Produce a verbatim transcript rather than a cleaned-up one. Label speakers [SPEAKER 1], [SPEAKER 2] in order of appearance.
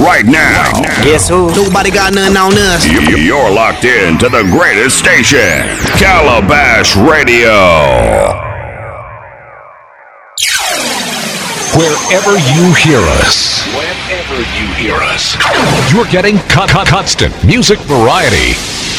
[SPEAKER 1] right now.
[SPEAKER 2] Guess who? Nobody got nothing on us.
[SPEAKER 1] You're locked in to the greatest station, Calabash Radio.
[SPEAKER 3] Wherever you hear us, whenever you hear us, you're getting con- con- constant music variety.